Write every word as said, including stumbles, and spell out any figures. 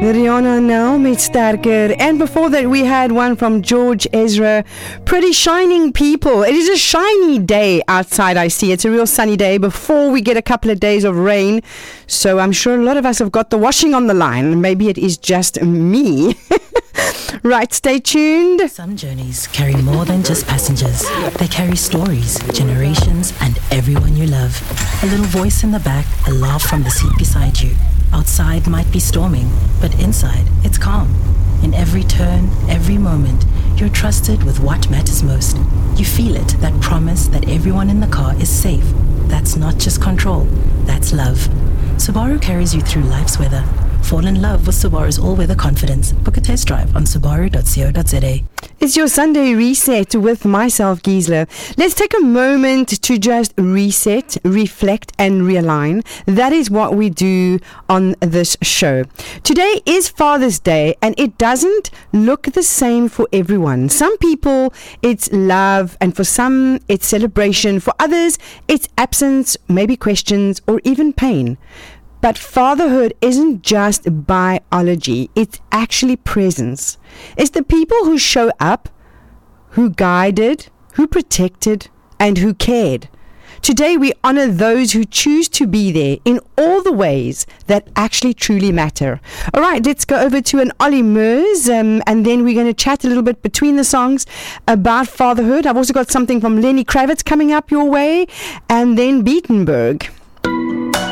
Rihanna now met Sterker. And before that, we had one from George Ezra. Pretty shining people. It is a shiny day outside, I see. It's a real sunny day before we get a couple of days of rain. So I'm sure a lot of us have got the washing on the line. Maybe it is just me. Right, stay tuned. Some journeys carry more than just passengers. They carry stories, generations, and everyone you love. A little voice in the back, a laugh from the seat beside you. Outside might be storming, but inside, it's calm. In every turn, every moment, you're trusted with what matters most. You feel it, that promise that everyone in the car is safe. That's not just control, that's love. Subaru carries you through life's weather. Fall in love with Subaru's all-weather confidence. Book a test drive on subaru dot co dot za. It's your Sunday reset with myself, Gisela. Let's take a moment to just reset, reflect, and realign. That is what we do on this show. Today is Father's Day, and it doesn't look the same for everyone. Some people, it's love, and for some, it's celebration. For others, it's absence, maybe questions, or even pain. But fatherhood isn't just biology, it's actually presence. It's the people who show up, who guided, who protected, and who cared. Today we honor those who choose to be there in all the ways that actually truly matter. All right, let's go over to an Ollie Murs, um, and then we're going to chat a little bit between the songs about fatherhood. I've also got something from Lenny Kravitz coming up your way, and then Beatenberg.